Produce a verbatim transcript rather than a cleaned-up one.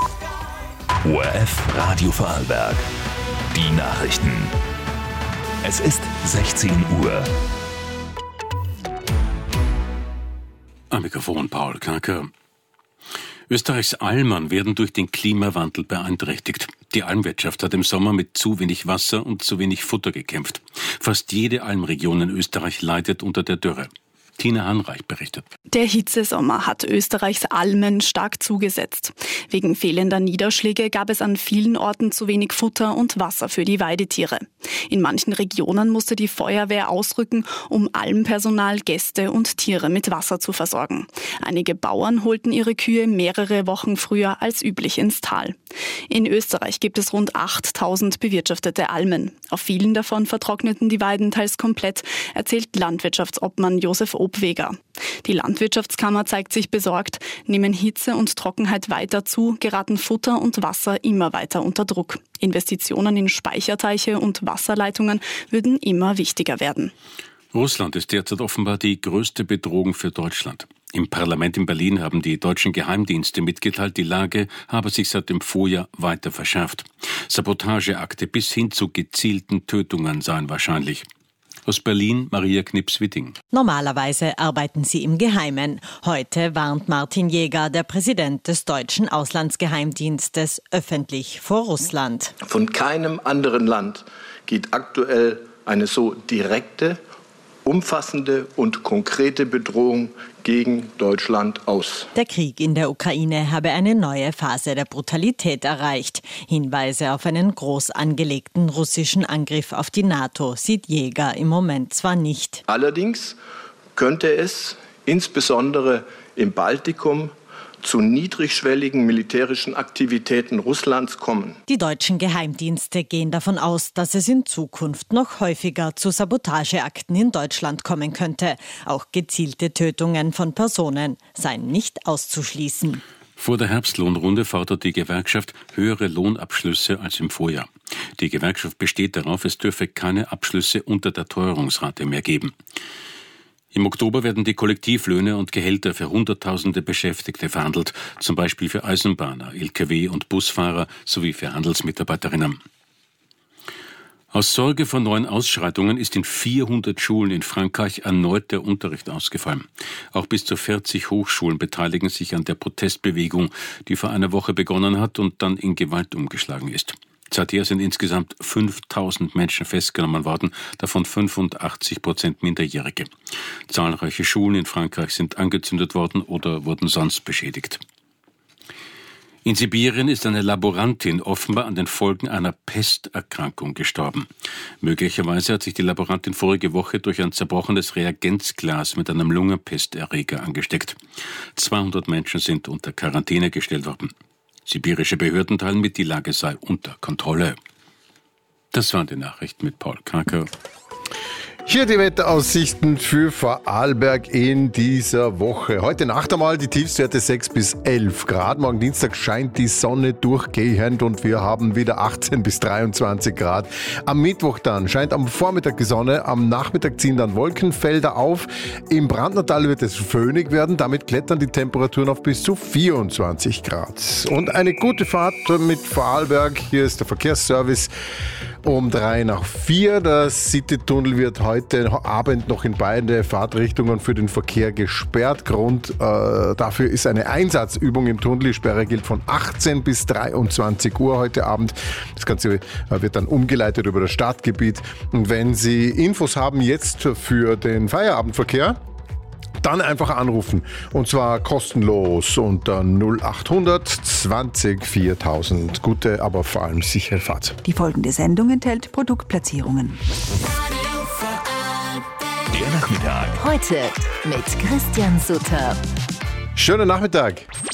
O R F Radio Vorarlberg. Die Nachrichten. Es ist sechzehn Uhr. Am Mikrofon Paul Kacker. Österreichs Almen werden durch den Klimawandel beeinträchtigt. Die Almwirtschaft hat im Sommer mit zu wenig Wasser und zu wenig Futter gekämpft. Fast jede Almregion in Österreich leidet unter der Dürre. Tina Hanreich berichtet. Der Hitzesommer hat Österreichs Almen stark zugesetzt. Wegen fehlender Niederschläge gab es an vielen Orten zu wenig Futter und Wasser für die Weidetiere. In manchen Regionen musste die Feuerwehr ausrücken, um Almpersonal, Gäste und Tiere mit Wasser zu versorgen. Einige Bauern holten ihre Kühe mehrere Wochen früher als üblich ins Tal. In Österreich gibt es rund achttausend bewirtschaftete Almen. Auf vielen davon vertrockneten die Weiden teils komplett, erzählt Landwirtschaftsobmann Josef Obweger. Die Landwirtschaftskammer zeigt sich besorgt, nehmen Hitze und Trockenheit weiter zu, geraten Futter und Wasser immer weiter unter Druck. Investitionen in Speicherteiche und Wasserleitungen würden immer wichtiger werden. Russland ist derzeit offenbar die größte Bedrohung für Deutschland. Im Parlament in Berlin haben die deutschen Geheimdienste mitgeteilt, die Lage habe sich seit dem Vorjahr weiter verschärft. Sabotageakte bis hin zu gezielten Tötungen seien wahrscheinlich. Aus Berlin, Maria Knips-Witting. Normalerweise arbeiten sie im Geheimen. Heute warnt Martin Jäger, der Präsident des deutschen Auslandsgeheimdienstes, öffentlich vor Russland. Von keinem anderen Land geht aktuell eine so direkte, umfassende und konkrete Bedrohung gegen Deutschland aus. Der Krieg in der Ukraine habe eine neue Phase der Brutalität erreicht. Hinweise auf einen groß angelegten russischen Angriff auf die NATO sieht Jäger im Moment zwar nicht. Allerdings könnte es insbesondere im Baltikum zu niedrigschwelligen militärischen Aktivitäten Russlands kommen. Die deutschen Geheimdienste gehen davon aus, dass es in Zukunft noch häufiger zu Sabotageakten in Deutschland kommen könnte. Auch gezielte Tötungen von Personen seien nicht auszuschließen. Vor der Herbstlohnrunde fordert die Gewerkschaft höhere Lohnabschlüsse als im Vorjahr. Die Gewerkschaft besteht darauf, es dürfe keine Abschlüsse unter der Teuerungsrate mehr geben. Im Oktober werden die Kollektivlöhne und Gehälter für Hunderttausende Beschäftigte verhandelt, zum Beispiel für Eisenbahner, L K W- und Busfahrer sowie für Handelsmitarbeiterinnen. Aus Sorge vor neuen Ausschreitungen ist in vierhundert Schulen in Frankreich erneut der Unterricht ausgefallen. Auch bis zu vierzig Hochschulen beteiligen sich an der Protestbewegung, die vor einer Woche begonnen hat und dann in Gewalt umgeschlagen ist. Seither sind insgesamt fünftausend Menschen festgenommen worden, davon fünfundachtzig Prozent Minderjährige. Zahlreiche Schulen in Frankreich sind angezündet worden oder wurden sonst beschädigt. In Sibirien ist eine Laborantin offenbar an den Folgen einer Pesterkrankung gestorben. Möglicherweise hat sich die Laborantin vorige Woche durch ein zerbrochenes Reagenzglas mit einem Lungenpesterreger angesteckt. zweihundert Menschen sind unter Quarantäne gestellt worden. Sibirische Behörden teilen mit, die Lage sei unter Kontrolle. Das waren die Nachrichten mit Paul Kacker. Hier die Wetteraussichten für Vorarlberg in dieser Woche. Heute Nacht einmal die Tiefstwerte sechs bis elf Grad. Morgen Dienstag scheint die Sonne durchgehend und wir haben wieder achtzehn bis dreiundzwanzig Grad. Am Mittwoch dann scheint am Vormittag die Sonne, am Nachmittag ziehen dann Wolkenfelder auf. Im Brandnertal wird es föhnig werden, damit klettern die Temperaturen auf bis zu vierundzwanzig Grad. Und eine gute Fahrt mit Vorarlberg. Hier ist der Verkehrsservice. Um drei nach vier. Der Citytunnel wird heute Abend noch in beide Fahrtrichtungen für den Verkehr gesperrt. Grund äh, dafür ist eine Einsatzübung im Tunnel. Die Sperre gilt von achtzehn bis dreiundzwanzig Uhr heute Abend. Das Ganze äh, wird dann umgeleitet über das Stadtgebiet. Und wenn Sie Infos haben jetzt für den Feierabendverkehr, dann einfach anrufen. Und zwar kostenlos unter null achthundert zwanzig viertausend. Gute, aber vor allem sichere Fahrt. Die folgende Sendung enthält Produktplatzierungen. Der Nachmittag. Heute mit Christian Sutter. Schönen Nachmittag.